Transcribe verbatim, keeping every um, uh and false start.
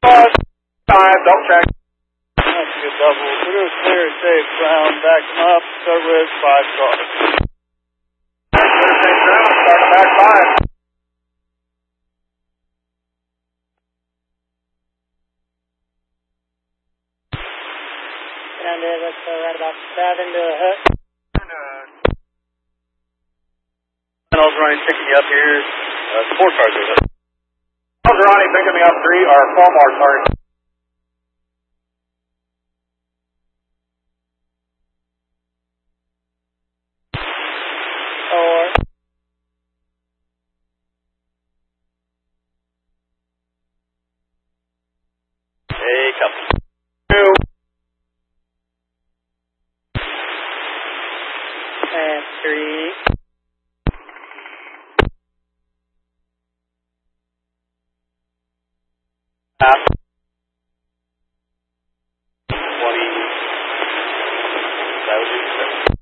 Five, five, double check. That's a good double. We're going to clear it safe ground. Back them up. Start with five cars. Clear safe ground. Start back five. Down there, let's go right about seven to a hook. Reynolds Ronnie picking you up here. Uh, four cars are there. Ronnie picking me up three, or four more, sorry. Four. Hey, couple. Two. And three. Half. Twenty. That would be